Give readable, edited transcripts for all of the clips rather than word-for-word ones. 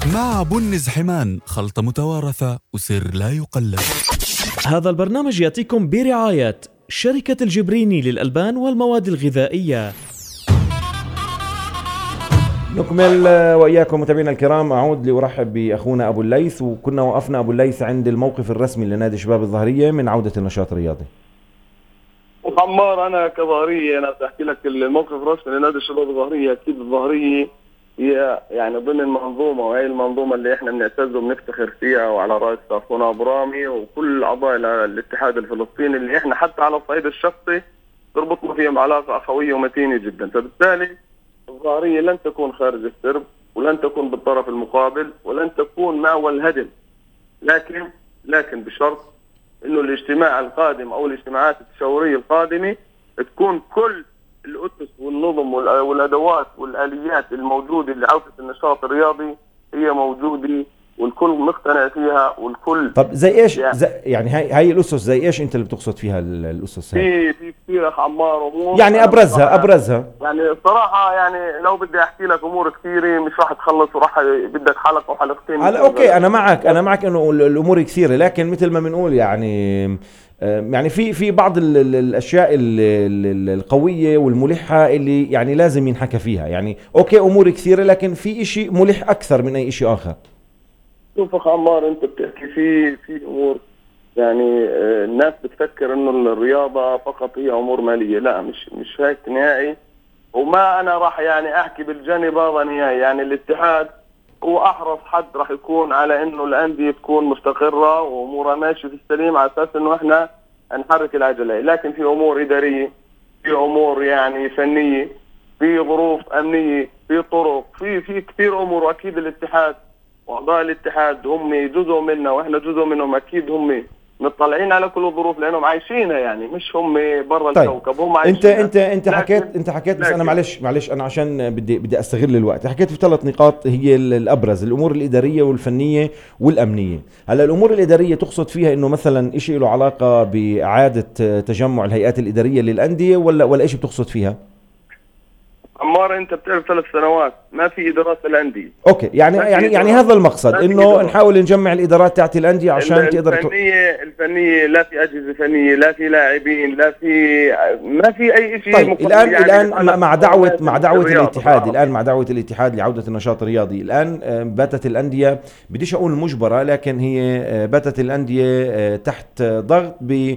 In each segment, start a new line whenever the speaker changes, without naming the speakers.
مع بنز حمان، خلطة متوارثة وسر لا يقلد.
هذا البرنامج يأتيكم برعاية شركة الجبريني للألبان والمواد الغذائية.
نكمل وإياكم متابعينا الكرام. أعود لأرحب بأخونا أبو الليث، وكنا وقفنا أبو الليث عند الموقف الرسمي لنادي شباب الظهرية من عودة النشاط الرياضي.
وعمار، أنا كظهرية أنا بحكي لك الموقف الرسمي لنادي شباب الظهرية. أكيد الظهرية هي يعني ضمن المنظومة، وهي المنظومة اللي احنا بنعتز وبنفتخر فيها، وعلى رأس أخونا أبو رامي وكل أعضاء الاتحاد الفلسطيني اللي احنا حتى على الصعيد الشخصي تربطنا فيهم علاقة أخوية ومتينة جدا. فبالتالي الظهرية لن تكون خارج السرب، ولن تكون بالطرف المقابل، ولن تكون مأوى الهدم، لكن بشرط إنه الاجتماع القادم أو الاجتماعات التشاورية القادمة تكون كل الأسس والنظم والأدوات والآليات الموجودة لعودة النشاط الرياضي هي موجودة، والكل مقتنع فيها، والكل.
طب زي إيش يعني هاي الأسس زي إيش أنت اللي بتقصد فيها الأسس هاي؟
في كثير أخ عمار أمور،
يعني أبرزها
يعني الصراحة يعني لو بدي أحكي لك أمور كثيرة مش راح تخلص، وراح بدك حلقة وحلقتين.
أوكي، أنا معك إنه الأمور كثيرة، لكن مثل ما بنقول يعني في بعض الاشياء القويه والملحه اللي يعني لازم ينحكى فيها. يعني اوكي امور كثيره، لكن في اشي ملح اكثر من اي اشي اخر.
شوف اخ عمار، انت بتحكي في امور يعني الناس بتفكر انه الرياضه فقط هي امور ماليه. لا، مش هيك نهائي. وما انا راح يعني احكي بالجانب هذا نهائي. يعني الاتحاد هو احرص حد راح يكون على انه الانديه تكون مستقره وامورها ماشيه في السليم، على اساس انه احنا نحرك العجله. لكن في امور اداريه، في امور يعني فنيه، في ظروف امنيه، في طرق، في كثير امور. واكيد الاتحاد واعضاء الاتحاد هم جزء منا واحنا جزء منهم. اكيد هم مطلعين على كل الظروف لانهم عايشينها، يعني مش هم برا
طيب.
الكوكب، هم عايشينها.
انت حكيت بس انا معلش انا عشان بدي استغل الوقت. حكيت في 3 نقاط هي الابرز: الامور الاداريه والفنيه والامنيه. هلا الامور الاداريه تقصد فيها انه مثلا شيء له علاقه باعاده تجمع الهيئات الاداريه للانديه، ولا ايش بتقصد فيها؟
عمار، انت بتعرف 3 سنوات ما في ادارات الانديه.
اوكي، يعني هذا المقصد، انه نحاول نجمع الادارات تاعت الانديه عشان تقدر
الفنيه لا في اجهزه فنيه، لا في لاعبين، ما في اي شيء.
طيب الان مع دعوه الاتحاد لعوده النشاط الرياضي، الان باتت الانديه، بديش اقول مجبره، لكن هي باتت الانديه تحت ضغط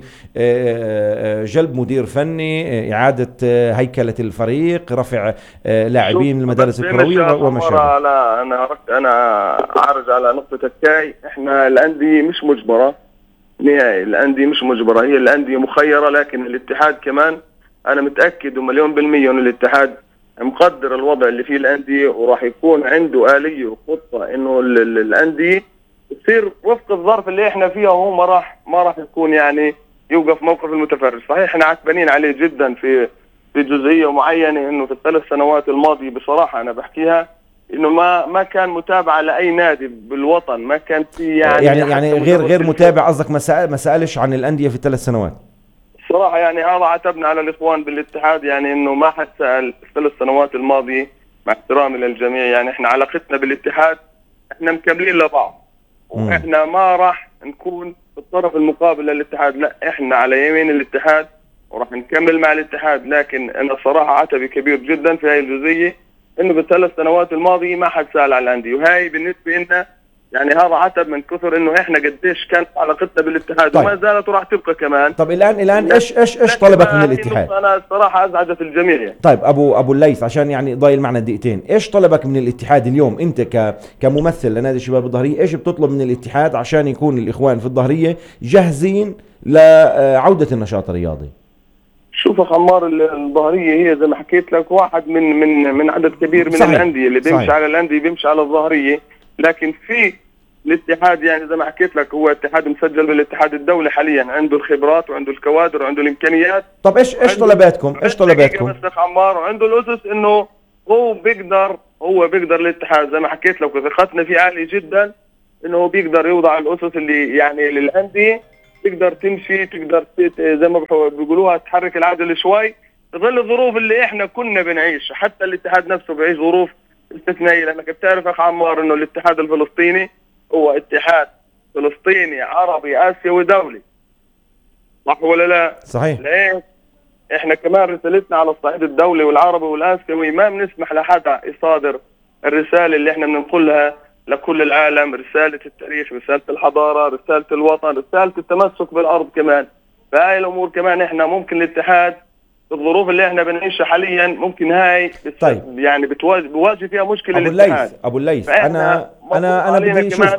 بجلب مدير فني، اعاده هيكله الفريق، رفع لاعبين من المدارس الكرويه وما شابه.
لا، انا عارج على نقطه الكاي. احنا الانديه مش مجبره نهائي، الانديه مش مجبره، هي الانديه مخيره. لكن الاتحاد كمان انا متاكد ومليون بالميه ان الاتحاد مقدر الوضع اللي فيه الانديه، وراح يكون عنده اليه وخطه انه الانديه تصير وفق الظرف اللي احنا فيها، وهو ما راح يكون يعني يوقف موقف المتفرج. صحيح احنا عتبانين عليه جدا في جزئيه معينه، انه في ال3 سنوات الماضيه بصراحه انا بحكيها انه ما كان متابعه لاي نادي بالوطن، ما كان في
يعني غير متابع. قصدك ما سالش عن الانديه في ال3 سنوات؟
صراحه يعني هذا عتبنا على الاخوان بالاتحاد، يعني انه ما حد سال في ال3 سنوات الماضيه. مع احترامي للجميع، يعني احنا علاقتنا بالاتحاد احنا مكملين لبعض، واحنا ما راح نكون في الطرف المقابل للاتحاد. لا، احنا على يمين الاتحاد وراح نكمل مع الاتحاد. لكن انا صراحه عتبي كبير جدا في هاي الجزئيه، انه بال3 سنوات الماضيه ما حد سال على الانديه، وهي بالنسبه لنا يعني هذا عتب من كثر انه احنا قديش كانت علاقتنا بالاتحاد.
طيب.
وما زالت وراح تبقى كمان.
طب الان ايش طلبك من الاتحاد؟
انا الصراحه ازعجت الجميع يعني.
طيب ابو الليث، عشان يعني ضايل معنا دقيقتين، ايش طلبك من الاتحاد اليوم انت كممثل لنادي شباب الظهريه؟ ايش بتطلب من الاتحاد عشان يكون الاخوان في الظهريه جاهزين لعوده النشاط الرياضي؟
شوف اخ عمار، الظهريه هي زي ما حكيت لك واحد من عدد كبير من الانديه اللي بيمشي على الانديه، بيمشي على الظهريه. لكن في الاتحاد يعني زي ما حكيت لك هو اتحاد مسجل بالاتحاد الدولي حاليا، عنده الخبرات وعنده الكوادر وعنده الامكانيات.
طب ايش طلباتكم؟
بس اخ عمار، وعنده الاسس انه هو بيقدر الاتحاد زي ما حكيت لك، وثقتنا فيه عاليه جدا، انه هو بيقدر يوضع الاسس اللي يعني للانديه تقدر تمشي، تقدر زي ما بيقولوها تحرك العجل شوي في ظل الظروف اللي احنا كنا بنعيش. حتى الاتحاد نفسه بيعيش ظروف استثنائيه، لانك بتعرف اخ عمار انه الاتحاد الفلسطيني هو اتحاد فلسطيني عربي اسيوي دولي، صح ولا لا؟
صحيح.
ليه؟ احنا كمان رسالتنا على الصعيد الدولي والعربي والاسيوي ما بنسمح لحدا يصادر الرساله اللي احنا بننقلها لكل العالم، رساله التاريخ، رساله الحضاره، رساله الوطن، رساله التمسك بالارض كمان. فهاي الامور كمان احنا ممكن الاتحاد الظروف اللي احنا بنعيشها حاليا ممكن هاي
طيب.
يعني بواجه فيها مشكله
ابو الليث انا بدي شوف،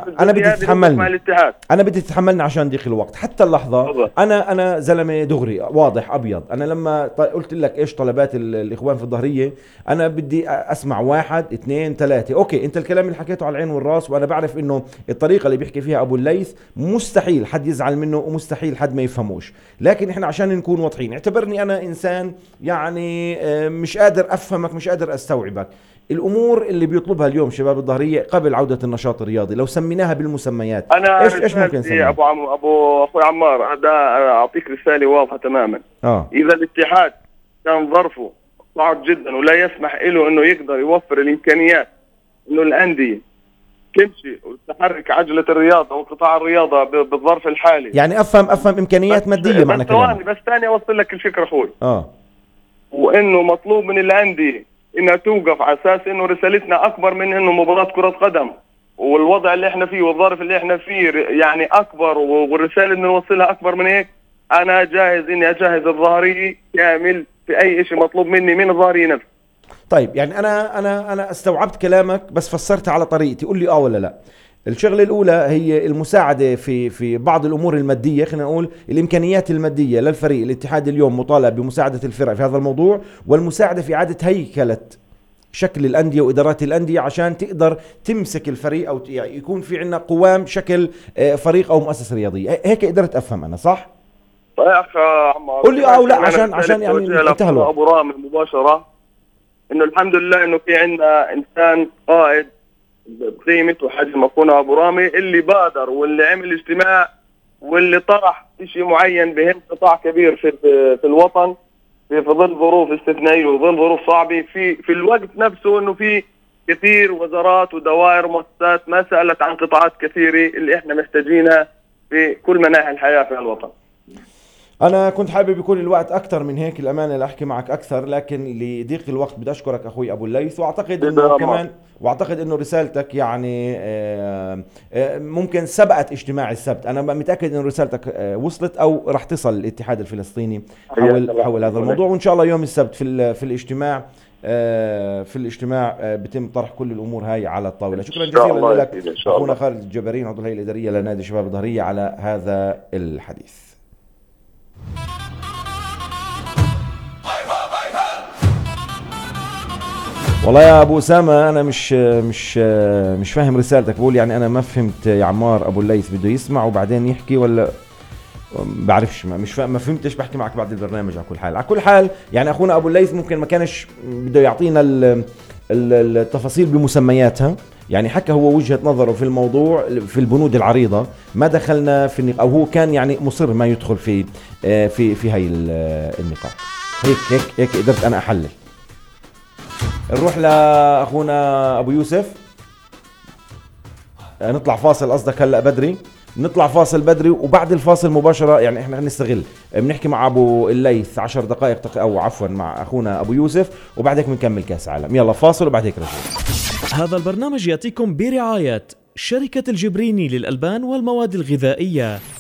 انا بدي تتحملني عشان ضيق الوقت حتى اللحظه بالضبط. انا زلمه دغري واضح ابيض. انا لما قلت لك ايش طلبات الاخوان في الظهريه، انا بدي اسمع 1 2 3. اوكي انت الكلام اللي حكيته على العين والراس، وانا بعرف انه الطريقه اللي بيحكي فيها ابو الليث مستحيل حد يزعل منه ومستحيل حد ما يفهموش، لكن احنا عشان نكون واضحين، اعتبرني انا انسان يعني مش قادر افهمك، مش قادر استوعبك. الامور اللي بيطلبها اليوم شباب الظهريه قبل عوده النشاط الرياضي، لو سميناها بالمسميات
انا
ايش ممكن نسميها؟
ابو اخوي عمار، هذا اعطيك رساله واضحه تماما. اذا الاتحاد كان ظرفه صعب جدا ولا يسمح له انه يقدر يوفر الامكانيات انه الانديه تمشي وتحرك عجله الرياضه وقطاع الرياضه بالظرف الحالي،
يعني افهم امكانيات ماديه معنى كلامك.
بس ثاني اوصل لك الفكره اخوي. وانه مطلوب من الانديه انها توقف على اساس انه رسالتنا اكبر من انه مباراه كره قدم، والوضع اللي احنا فيه والظرف اللي احنا فيه يعني اكبر، والرساله اللي نوصلها اكبر من هيك. انا جاهز اني اجهز الظهريه كامل في اي شيء مطلوب مني من الظهريه نفسه.
طيب يعني انا استوعبت كلامك، بس فسرت على طريقتي، قول لي ولا لا. الشغله الاولى هي المساعده في بعض الامور الماديه، خلينا نقول الامكانيات الماديه للفريق. الاتحاد اليوم مطالب بمساعده الفرق في هذا الموضوع، والمساعده في اعاده هيكله شكل الانديه وادارات الانديه عشان تقدر تمسك الفريق، او يعني يكون في عندنا قوام شكل فريق او مؤسسه رياضيه. هيك قدرت افهم انا صح؟
طيب يا اخ عمار،
قول لي او لا عشان يعني انتهى
ابو رامي مباشره انه الحمد لله انه في عندنا انسان قائد بقيمة وحجم أخونا أبو رامي اللي بادر واللي عمل اجتماع واللي طرح شيء معين بهم قطاع كبير في الوطن في ظل ظروف استثنائية وظل ظروف صعبة في الوقت نفسه، إنه في كثير وزارات ودوائر ومؤسسات ما سألت عن قطاعات كثيرة اللي إحنا محتاجينها في كل مناحي الحياة في الوطن.
أنا كنت حابب يكون الوقت أكثر من هيك الأمانة لأحكي معك أكثر، لكن لضيق الوقت بدي أشكرك أخوي أبو الليث، وأعتقد إنه كمان إنه رسالتك يعني ممكن سبقت اجتماع السبت. أنا متأكد إنه رسالتك وصلت أو رح تصل الاتحاد الفلسطيني حول هذا الموضوع، وإن شاء الله يوم السبت في الاجتماع بيتم طرح كل الأمور هاي على الطاولة. شكرا جزيلا لك أخونا خالد الجبارين عضو الهيئة الإدارية لنادي شباب الظهرية على هذا الحديث. والله يا ابو اسامه انا مش فاهم رسالتك. بقول يعني انا ما فهمت يا عمار ابو الليث بده يسمع وبعدين يحكي ولا بعرفش، ما فهمتش. بحكي معك بعد البرنامج. على كل حال يعني اخونا ابو الليث ممكن ما كانش بده يعطينا التفاصيل بمسمياتها، يعني حكى هو وجهة نظره في الموضوع في البنود العريضة، ما دخلنا في او هو كان يعني مصر ما يدخل في هاي النقاط. هيك قدرت انا احلل. نروح لاخونا ابو يوسف. نطلع فاصل قصدك هلا بدري؟ نطلع فاصل بدري، وبعد الفاصل مباشرة يعني احنا نستغل بنحكي مع ابو الليث 10 دقائق او عفوا مع اخونا ابو يوسف، وبعدك بنكمل كاس عالم. يلا فاصل وبعد هيك رجع.
هذا البرنامج ياتيكم برعاية شركة الجبريني للألبان والمواد الغذائية.